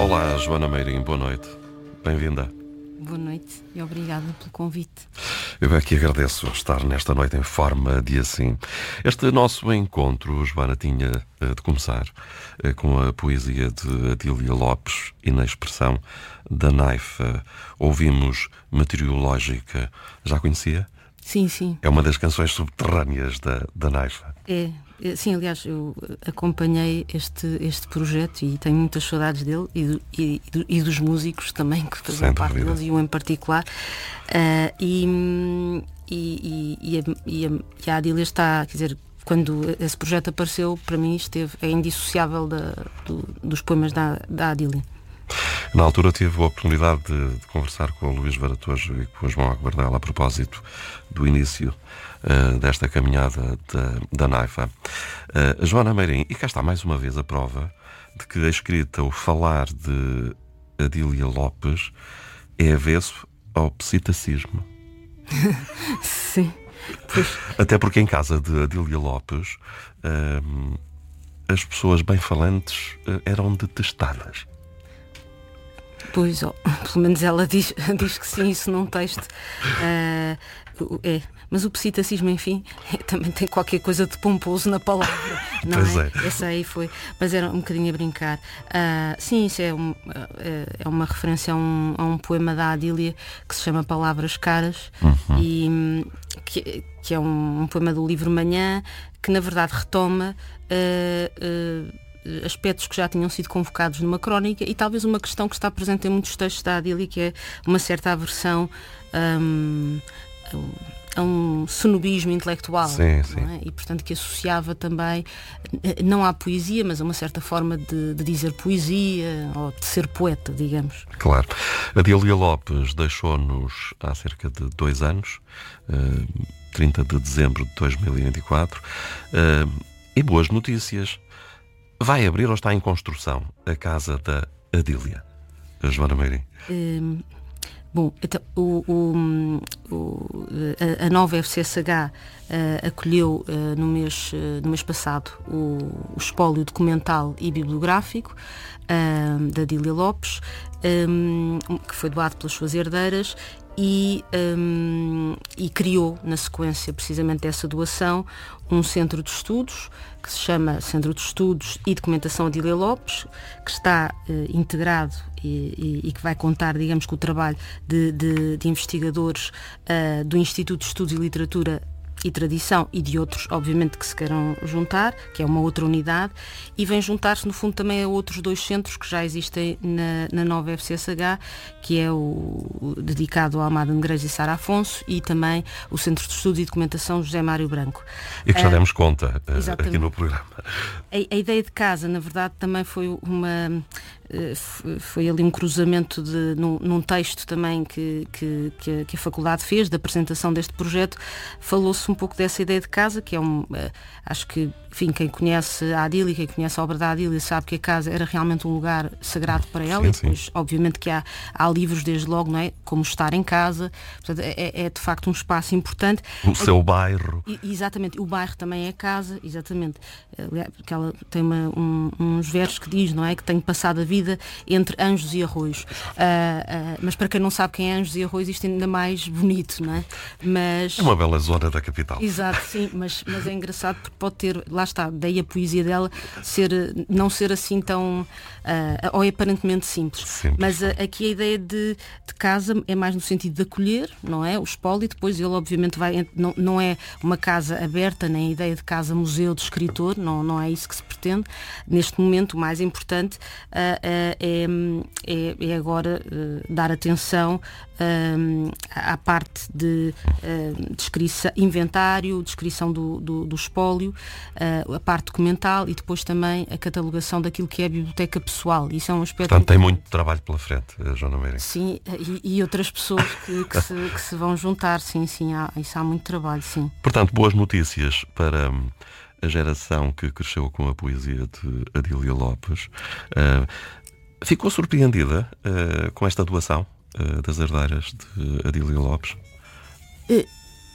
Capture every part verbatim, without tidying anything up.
Olá, Joana Meirinho, boa noite. Bem-vinda. Boa noite e obrigada pelo convite. Eu é que agradeço estar nesta noite em forma de assim. Este nosso encontro, Joana, tinha de começar com a poesia de Adília Lopes e na expressão da Naifa. Ouvimos Meteorológica. Já conhecia? Sim, sim. É uma das canções subterrâneas da, da Naifa. É, é, sim, aliás, eu acompanhei este, este projeto e tenho muitas saudades dele e, do, e, do, e dos músicos também que faziam parte deles, e um em particular. Uh, e, e, e, a, e, a, e a Adília está, quer dizer, quando esse projeto apareceu, para mim esteve, é indissociável da, do, dos poemas da, da Adília. Na altura tive a oportunidade de, de conversar com o Luís Varatojo e com o João Aguardela a propósito do início uh, desta caminhada da, da Naifa. Uh, Joana Meirinho, e cá está mais uma vez a prova de que a escrita, o falar de Adília Lopes é avesso ao psittacismo. Sim. Pois. Até porque em casa de Adília Lopes uh, as pessoas bem-falantes uh, eram detestadas. Pois, oh, pelo menos ela diz, diz que sim, isso num texto. Uh, é. Mas o psittacismo, enfim, é, também tem qualquer coisa de pomposo na palavra. Não pois é? é. Essa aí foi. Mas era um bocadinho a brincar. Uh, sim, isso é, um, é uma referência a um, a um poema da Adília que se chama Palavras Caras, uhum. e que, que é um, um poema do livro Manhã, que na verdade retoma Uh, uh, aspectos que já tinham sido convocados numa crónica e talvez uma questão que está presente em muitos textos da Adília, que é uma certa aversão um, a um cenobismo intelectual. Sim, sim. Não é? E portanto que associava também não à poesia, mas a uma certa forma de, de dizer poesia ou de ser poeta, digamos. Claro. Adília Lopes deixou-nos há cerca de dois anos, uh, trinta de dezembro de dois mil e vinte e quatro, uh, e boas notícias. Vai abrir ou está em construção a casa da Adília? A Joana Meirinho. Um, bom, então, o, o, o, a, a nova F C S H uh, acolheu uh, no, mês, uh, no mês passado o, o espólio documental e bibliográfico uh, da Adília Lopes, um, que foi doado pelas suas herdeiras. E, um, e criou, na sequência precisamente dessa doação, um centro de estudos que se chama Centro de Estudos e Documentação Adília Lopes, que está uh, integrado e, e, e que vai contar, digamos, com o trabalho de, de, de investigadores uh, do Instituto de Estudos e Literatura e Tradição e de outros, obviamente, que se queiram juntar, que é uma outra unidade, e vem juntar-se, no fundo, também a outros dois centros que já existem na, na nova F C S H, que é o, o dedicado ao Almada Negreiros e Sara Afonso, e também o Centro de Estudos e Documentação José Mário Branco. E que já uh, demos conta uh, aqui no programa. A, a ideia de casa, na verdade, também foi uma... foi ali um cruzamento de, num, num texto também que, que, que, a, que a faculdade fez, da apresentação deste projeto. Falou-se um pouco dessa ideia de casa, que é um, acho que, enfim, quem conhece a Adília, quem conhece a obra da Adília, sabe que a casa era realmente um lugar sagrado para ela. Sim, e depois, sim. Obviamente que há, há livros desde logo, não é? Como Estar em Casa. Portanto, é, é de facto um espaço importante. O seu é, bairro. Exatamente, o bairro também é casa, exatamente. Porque ela tem uma, um, uns versos que diz, não é? Que tenho passado a vida entre Anjos e Arroios. Uh, uh, mas para quem não sabe quem é Anjos e Arroios, isto é ainda mais bonito, não é? Mas... É uma bela zona da capital. Exato, sim, mas, mas é engraçado porque pode ter, lá está, daí a poesia dela ser, não ser assim tão, uh, ou é aparentemente simples. Simples. Mas uh, aqui a ideia de, de casa é mais no sentido de acolher, não é? O espólio, depois ele obviamente vai, não, não é uma casa aberta, nem a ideia de casa-museu de escritor, não, não é isso que se pretende. Neste momento, o mais importante uh, uh, é, é, é agora uh, dar atenção uh, à parte de uh, descrição, inventário, descrição do, do, do espólio, uh, a parte documental e depois também a catalogação daquilo que é a biblioteca pessoal. Isso é um aspecto. Portanto, tem muito trabalho pela frente, Joana Meirinho. Sim, e, e outras pessoas que, que, se, que se vão juntar, sim, sim, há, isso há muito trabalho, sim. Portanto, boas notícias para a geração que cresceu com a poesia de Adília Lopes. Uh, ficou surpreendida uh, com esta doação uh, das herdeiras de Adília Lopes? Uh,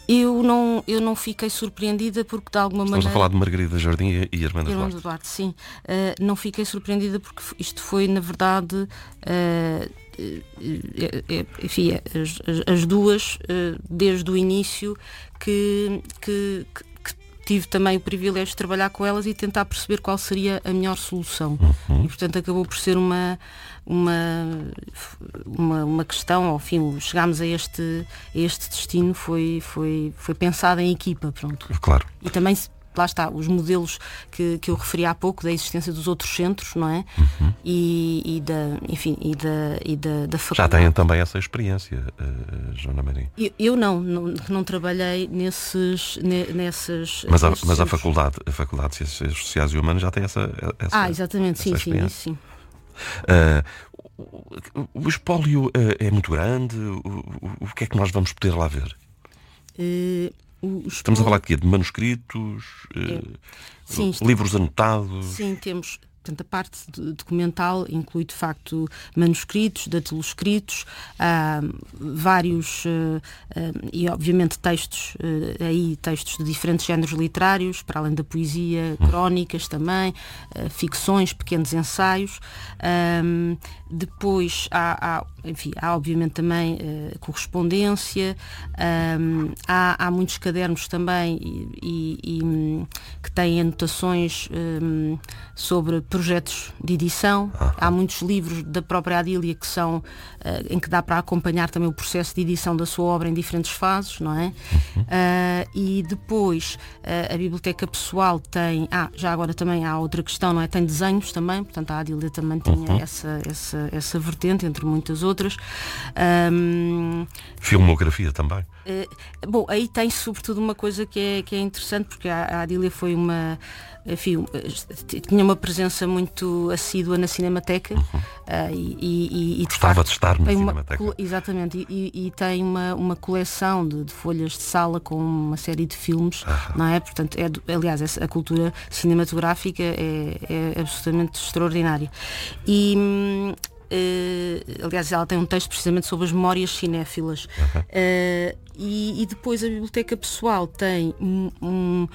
Eu não, eu não fiquei surpreendida porque de alguma Estamos maneira... a falar de Margarida Jardim e Armando Armando Duarte. Duarte, sim. Uh, não fiquei surpreendida porque isto foi, na verdade, uh, enfim, as, as duas, uh, desde o início, que, que, que tive também o privilégio de trabalhar com elas e tentar perceber qual seria a melhor solução. Uhum. E, portanto, acabou por ser uma, uma, uma, uma questão, ao fim, chegámos a este, a este destino, foi, foi, foi pensado em equipa, pronto. Claro. E também, lá está, os modelos que, que eu referi há pouco, da existência dos outros centros, não é? Uhum. E, e da, enfim, e da, e da, da faculdade. Já têm também essa experiência, uh, Joana Marinho? Eu, eu não, não, não trabalhei nesses, ne, nessas... Mas, a, nesses mas a faculdade, a faculdade de Ciências Sociais e Humanas já tem essa, essa Ah, exatamente, sim, sim, isso sim. Uh, o espólio uh, é muito grande? O, o, o que é que nós vamos poder lá ver? Uh, o espólio... Estamos a falar de quê? De manuscritos? Uh, é. Sim, livros anotados? Sim, temos... Portanto, a parte documental inclui, de facto, manuscritos, datiloscritos, ah, vários, ah, ah, e obviamente textos, ah, aí textos de diferentes géneros literários, para além da poesia, crónicas também, ah, ficções, pequenos ensaios. Ah, depois há, há, enfim, há obviamente também ah, correspondência, ah, há, há muitos cadernos também e, e, e, que têm anotações ah, sobre projetos de edição. Ah. Há muitos livros da própria Adília que são, uh, em que dá para acompanhar também o processo de edição da sua obra em diferentes fases, não é? Uhum. Uh, e depois uh, a biblioteca pessoal tem, ah, já agora também há outra questão, não é? Tem desenhos também, portanto a Adília também tinha uhum. essa, essa, essa vertente, entre muitas outras. Um, Filmografia também. Uh, bom, aí tem sobretudo uma coisa que é, que é interessante, porque a, a Adília foi uma, enfim, tinha uma presença muito assídua na Cinemateca. Uhum. uh, e, e, e de Gostava facto, de estar na uma, Cinemateca. Exatamente, e, e, e tem uma, uma coleção de, de folhas de sala com uma série de filmes, uhum. não é? Portanto, é, aliás, a cultura cinematográfica é, é absolutamente extraordinária. E Uh, aliás, ela tem um texto precisamente sobre as memórias cinéfilas. Uhum. Uh, e, e depois a biblioteca pessoal tem um, um,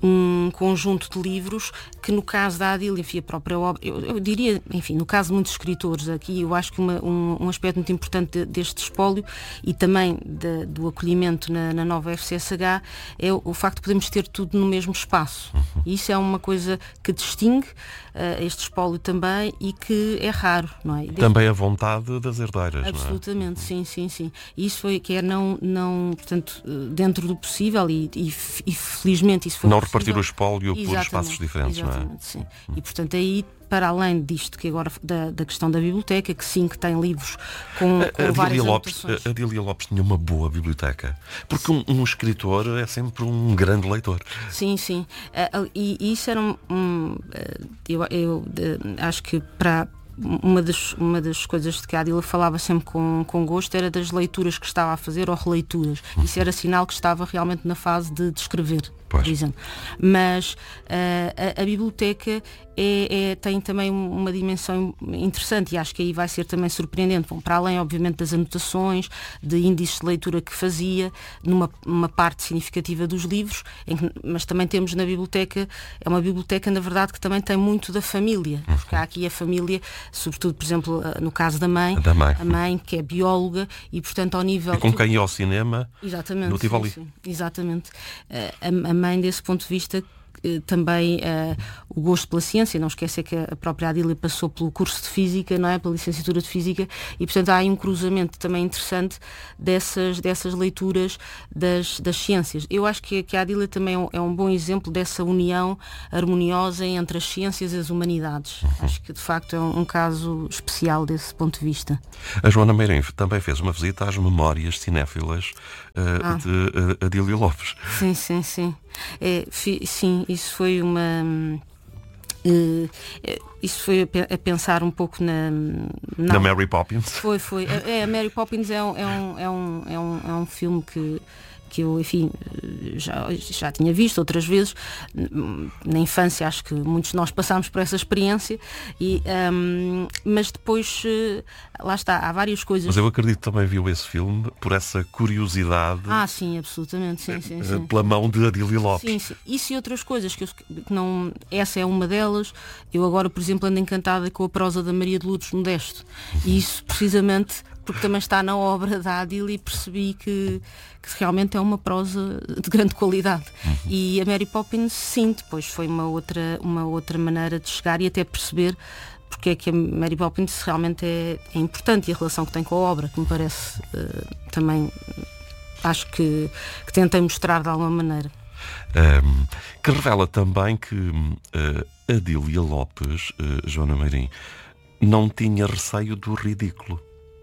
um conjunto de livros que, no caso da Adília, enfim, a própria obra, eu, eu diria, enfim, no caso de muitos escritores aqui, eu acho que uma, um, um aspecto muito importante de, deste espólio e também de, do acolhimento na, na nova F C S H é o, o facto de podermos ter tudo no mesmo espaço. Uhum. E isso é uma coisa que distingue uh, este espólio também e que é raro, não é? Também a vontade das herdeiras. Absolutamente, não é? sim, sim, sim. E isso foi, quer não, não portanto, dentro do possível e, e, e felizmente isso foi não possível. Repartir o espólio por Exatamente, espaços diferentes, exatamente, não é? Sim. E portanto aí, para além disto que agora da, da questão da biblioteca, que sim, que tem livros com, com a, a várias Lopes, anotações. A Adília Lopes tinha uma boa biblioteca, porque um, um escritor é sempre um grande leitor. Sim, sim. Uh, e, e isso era um... um uh, eu eu uh, acho que para... Uma das, uma das coisas de que a Adília falava sempre com, com gosto era das leituras que estava a fazer ou releituras. Isso era sinal que estava realmente na fase de, de escrever, pois. por exemplo. Mas uh, a, a biblioteca é, é, tem também uma dimensão interessante e acho que aí vai ser também surpreendente. Bom, para além, obviamente, das anotações, de índices de leitura que fazia, numa uma parte significativa dos livros, em que, mas também temos na biblioteca, é uma biblioteca, na verdade, que também tem muito da família. Uhum. Porque há aqui a família, sobretudo, por exemplo, no caso da mãe, da mãe. a mãe que é bióloga e, portanto, ao nível... E com quem ia ao cinema. Exatamente, no Tivoli. Sim, sim, exatamente. A, a mãe, desse ponto de vista, também uh, o gosto pela ciência, não esquecer que a própria Adília passou pelo curso de Física, não é? Pela licenciatura de Física e, portanto, há aí um cruzamento também interessante dessas, dessas leituras das, das ciências. Eu acho que, que a Adília também é um, é um bom exemplo dessa união harmoniosa entre as ciências e as humanidades. Uhum. Acho que, de facto, é um, um caso especial desse ponto de vista. A Joana Meirim também fez uma visita às memórias cinéfilas uh, ah. de uh, Adília Lopes. Sim, sim, sim. É, fi, sim, isso foi uma... Uh, isso foi a, a pensar um pouco na... Na, na Mary Poppins? Foi, foi. É, a Mary Poppins é um, é um, é um, é um, é um filme que... que eu, enfim, já, já tinha visto outras vezes. Na infância acho que muitos de nós passámos por essa experiência, e, um, mas depois, lá está, há várias coisas. Mas eu acredito que também viu esse filme por essa curiosidade. Ah, sim, absolutamente, sim, sim, sim. Pela mão de Adília Lopes. Sim, sim. Isso e outras coisas, que, eu, que não, essa é uma delas. Eu agora, por exemplo, ando encantada com a prosa da Maria de Lourdes Modesto, e isso precisamente porque também está na obra da Adília, e percebi que, que realmente é uma prosa de grande qualidade. Uhum. E a Mary Poppins, sim, depois foi uma outra, uma outra maneira de chegar e até perceber porque é que a Mary Poppins realmente é, é importante, e a relação que tem com a obra, que me parece uh, também, acho que, que tentei mostrar de alguma maneira. Um, que revela também que uh, Adília Lopes, uh, Joana Meirim, não tinha receio do ridículo.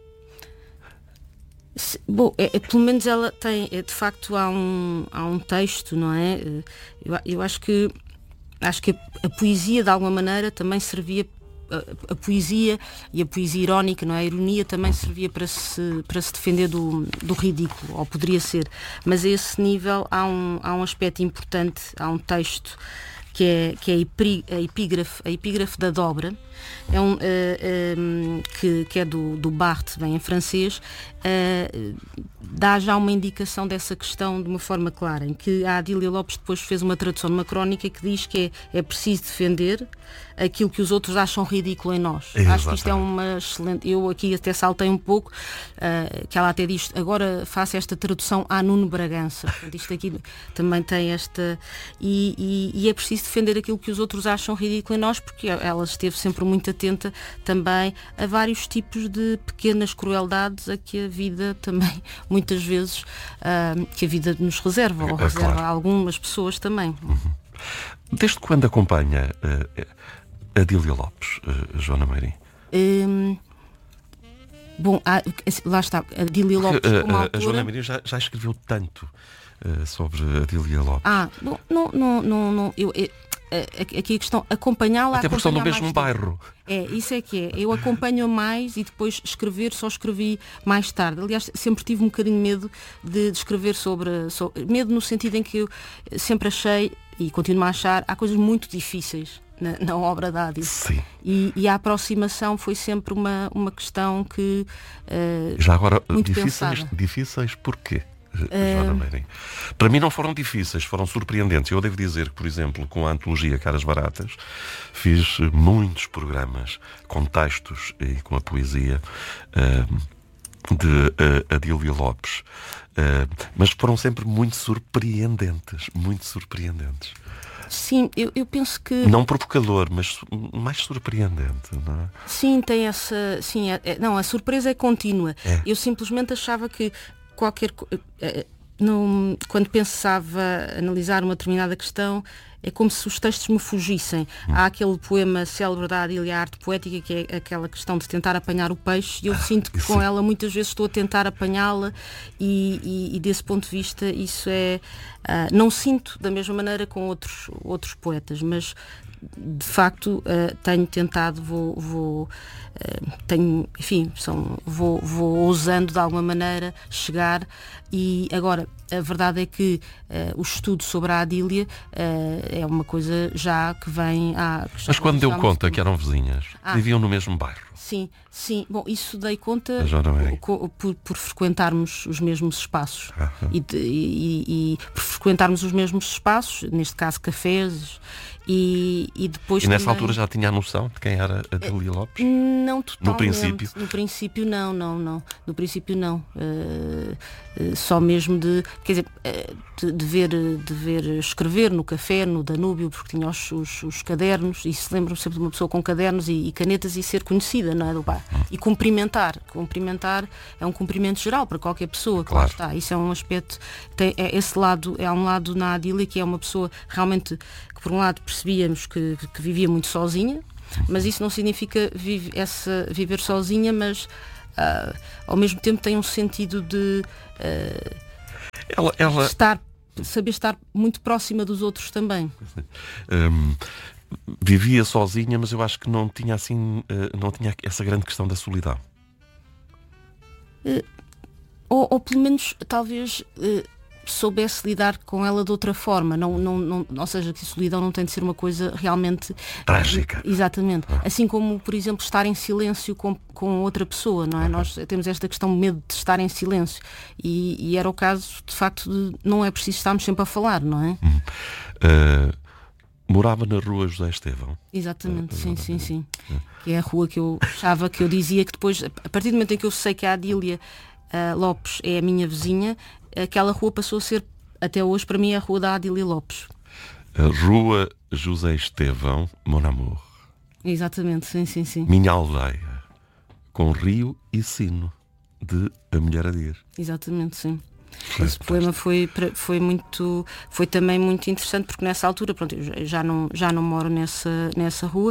Bom, é, é, pelo menos ela tem, é, de facto há um, há um texto, não é? Eu, eu acho que acho que a, a poesia de alguma maneira também servia, a, a poesia e a poesia irónica, não é? A ironia também servia para se, para se defender do, do ridículo, ou poderia ser. Mas a esse nível há um, há um aspecto importante, há um texto que é, que é a epígrafe, a epígrafe da dobra, é um, uh, um, que, que é do, do Barthes, bem em francês, uh, dá já uma indicação dessa questão de uma forma clara, em que a Adília Lopes depois fez uma tradução numa crónica que diz que é, é preciso defender aquilo que os outros acham ridículo em nós. Exatamente. Acho que isto é uma excelente... Eu aqui até saltei um pouco, uh, que ela até diz, agora faço esta tradução à Nuno Bragança. Portanto, isto aqui também tem esta... E, e, e é preciso defender aquilo que os outros acham ridículo em nós, porque ela esteve sempre muito atenta também a vários tipos de pequenas crueldades a que a vida também, muitas vezes, uh, que a vida nos reserva, ou é, reserva claro. a algumas pessoas também. Uhum. Desde quando acompanha uh, Adília Lopes, uh, Joana Meirim? Um, bom, há, lá está, Adília Lopes Porque, uh, como uh, autora... A Joana Meirim já, já escreveu tanto uh, sobre Adília Lopes. Ah, bom, não, não, não, não eu, eu, aqui a questão, acompanhá-la... Até porque estão no mesmo bairro. É, isso é que é. Eu acompanho mais, e depois escrever só escrevi mais tarde. Aliás, sempre tive um bocadinho medo de, de escrever sobre, sobre... Medo no sentido em que eu sempre achei, e continuo a achar, há coisas muito difíceis na, na obra da Adília. Sim. E, e a aproximação foi sempre uma, uma questão que... Uh, Já agora, muito difíceis, pensada. difíceis porquê? Joana Meirim. Para mim não foram difíceis, foram surpreendentes. Eu devo dizer que, por exemplo, com a antologia Caras Baratas, fiz muitos programas com textos e com a poesia uh, de uh, Adília Lopes, uh, mas foram sempre muito surpreendentes, muito surpreendentes. Sim, eu, eu penso que... Não provocador, mas mais surpreendente, não é? Sim, tem essa... Sim, é, é, não, a surpresa é contínua. É. Eu simplesmente achava que qualquer... Não, quando pensava analisar uma determinada questão, é como se os textos me fugissem. Hum. Há aquele poema célebre da Adília, a Arte Poética, que é aquela questão de tentar apanhar o peixe, e eu ah, sinto que com ela muitas vezes estou a tentar apanhá-la, e, e, e desse ponto de vista isso é... Uh, não sinto da mesma maneira com outros, outros poetas, mas de facto uh, tenho tentado, vou, vou uh, tenho, enfim, são, vou, vou ousando de alguma maneira chegar. E agora a verdade é que uh, o estudo sobre a Adília uh, é uma coisa já que vem à... Que Mas quando deu conta que eram vizinhas, ah, viviam no mesmo bairro? Sim, sim. Bom, isso dei conta por, por, por frequentarmos os mesmos espaços. Ah, ah. E, e, e por frequentarmos os mesmos espaços, neste caso cafés, e, e depois E nessa também... altura já tinha a noção de quem era a Adília Lopes? Não totalmente. No princípio? No princípio não, não, não. No princípio não. Uh, uh, só mesmo de, quer dizer, uh, de, de, ver, de ver escrever no café, no Danúbio, porque tinha os, os, os cadernos, e se lembram sempre de uma pessoa com cadernos e, e canetas, e ser conhecida, não é, do bar. E cumprimentar. Cumprimentar é um cumprimento geral para qualquer pessoa, claro, está. Isso é um aspecto, tem, é, esse lado, é um lado na Adília que é uma pessoa realmente que, por um lado, percebíamos que, que vivia muito sozinha, mas isso não significa vive, essa, viver sozinha, mas uh, ao mesmo tempo tem um sentido de uh, ela, ela... estar, saber estar muito próxima dos outros também. Um, vivia sozinha, mas eu acho que não tinha assim, uh, não tinha essa grande questão da solidão. Uh, ou, ou pelo menos talvez uh, soubesse lidar com ela de outra forma, não, não, não, ou seja, que a solidão não tem de ser uma coisa realmente trágica. Exatamente. Ah. Assim como, por exemplo, estar em silêncio com, com outra pessoa, não é? Ah. Nós temos esta questão de medo de estar em silêncio e, e era o caso, de facto, de não é preciso estarmos sempre a falar, não é? Hum. Uh, morava na rua José Estevão. Exatamente, uh, sim, sim, sim. Uh. Que é a rua que eu achava, que eu dizia que depois, a partir do momento em que eu sei que a Adília uh, Lopes é a minha vizinha, aquela rua passou a ser, até hoje, para mim, a rua da Adília Lopes. A rua José Estevão, Mon Amour. Exatamente, sim, sim, sim. Minha aldeia, com rio e sino, de A Mulher a Dir. Exatamente, sim. Esse poema foi, foi, muito, foi também muito interessante, porque nessa altura, pronto, eu já não, já não moro nessa, nessa rua.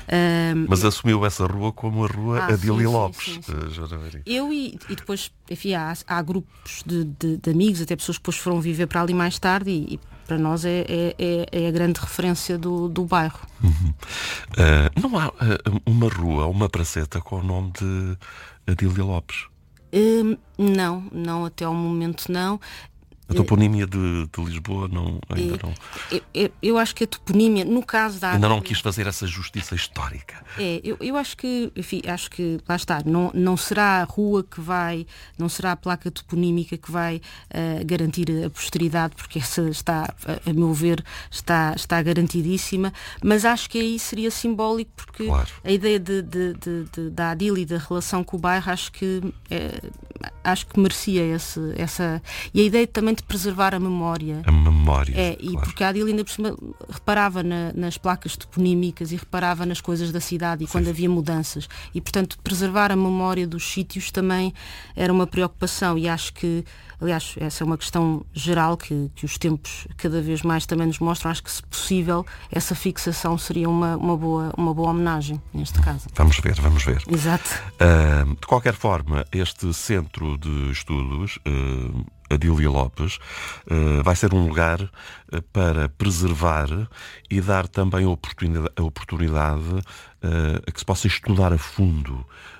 Uh, Mas assumiu essa rua como a rua ah, Adília Lopes. Sim, sim, sim. Eu e, e depois, enfim, há, há grupos de, de, de amigos, até pessoas que depois foram viver para ali mais tarde e, e para nós é, é, é a grande referência do, do bairro. Uhum. Uh, não há uh, uma rua, uma praceta com o nome de Adília Lopes? Uh, não, não, até ao momento não. A toponímia de, de Lisboa não, ainda não... Eu, eu, eu acho que a toponímia, no caso da... Ainda não quis fazer essa justiça histórica. É, eu, eu acho que, enfim, acho que, lá está, não, não será a rua que vai, não será a placa toponímica que vai uh, garantir a posteridade, porque essa está, a, a meu ver, está, está garantidíssima, mas acho que aí seria simbólico, porque claro. A ideia de, de, de, de, da Adília e da relação com o bairro, acho que, é, acho que merecia esse, essa... E a ideia também de preservar a memória. A memória. É, e claro. porque a Adília ainda por cima reparava na, nas placas toponímicas e reparava nas coisas da cidade e Sim. quando havia mudanças. E, portanto, preservar a memória dos sítios também era uma preocupação e acho que, aliás, essa é uma questão geral que, que os tempos cada vez mais também nos mostram. Acho que, se possível, essa fixação seria uma, uma, boa, uma boa homenagem, neste caso. Vamos ver, vamos ver. Exato. Uh, de qualquer forma, este centro de estudos... Uh, Adília Lopes, uh, vai ser um lugar uh, para preservar e dar também a oportunidade, a oportunidade uh, a que se possa estudar a fundo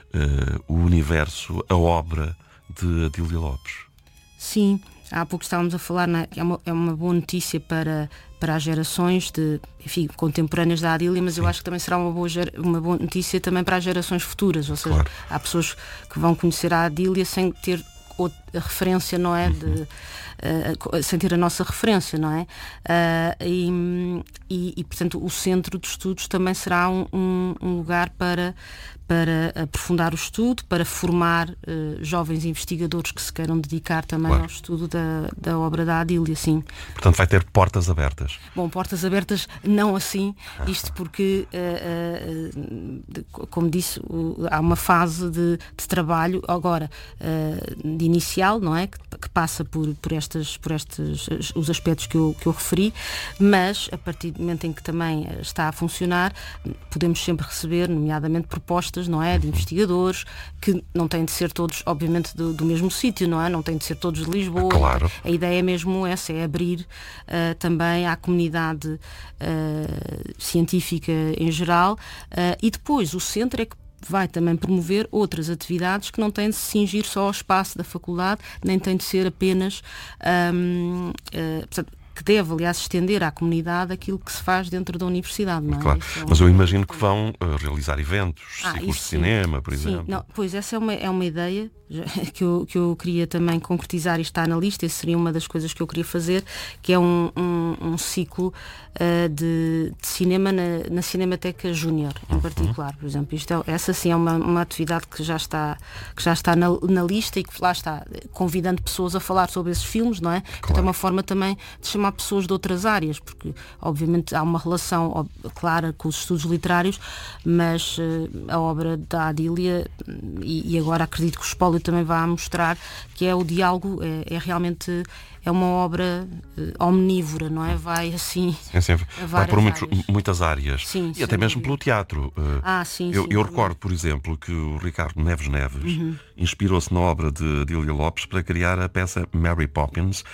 uh, o universo, a obra de Adília Lopes. Sim, há pouco estávamos a falar, na, é, uma, é uma boa notícia para, para as gerações de, enfim, contemporâneas da Adília, mas Sim. eu acho que também será uma boa, uma boa notícia também para as gerações futuras, ou seja, claro. Há pessoas que vão conhecer a Adília sem ter a referência, não é? De, uh, sem ter a nossa referência, não é? Uh, e, e, e, portanto, o centro de estudos também será um, um, um lugar para, para aprofundar o estudo, para formar uh, jovens investigadores que se queiram dedicar também claro. Ao estudo da, da obra da Adília, sim. Portanto, vai ter portas abertas. Bom, portas abertas não assim, isto porque, uh, uh, como disse, uh, há uma fase de, de trabalho, agora, uh, de inicial, não é? Que, que passa por, por, estas, por estes, os aspectos que eu, que eu referi, mas a partir do momento em que também está a funcionar, podemos sempre receber, nomeadamente, propostas, não é? De investigadores, que não têm de ser todos, obviamente, do, do mesmo sítio, não é? Não têm de ser todos de Lisboa. Claro. A ideia é mesmo essa, é abrir uh, também à comunidade uh, científica em geral, uh, e depois o centro é que vai também promover outras atividades que não têm de se cingir só ao espaço da faculdade, nem têm de ser apenas um, uh, portanto, que deve, aliás, estender à comunidade aquilo que se faz dentro da universidade, não é? Claro. É um... Mas eu imagino que vão uh, realizar eventos, ah, ciclos de sim. cinema, por sim. exemplo. Não, pois, essa é uma, é uma ideia que eu, que eu queria também concretizar e está na lista. Essa seria uma das coisas que eu queria fazer, que é um, um, um ciclo uh, de, de cinema na, na Cinemateca Júnior, em particular, por exemplo. Isto é, essa sim é uma, uma atividade que já está, que já está na, na lista e que lá está, convidando pessoas a falar sobre esses filmes, não é? Claro. Que é uma forma também de chamar pessoas de outras áreas, porque obviamente há uma relação clara com os estudos literários, mas uh, a obra da Adília, e, e agora acredito que o Espólio também vai mostrar que é o diálogo, é, é realmente é uma obra uh, omnívora, não é? Vai assim é sempre, vai por muitos, áreas. muitas áreas sim, e até mesmo pelo teatro. Uh, ah, sim, eu sim, eu recordo, por exemplo, que o Ricardo Neves Neves uhum. inspirou-se na obra de Adília Lopes para criar a peça Mary Poppins,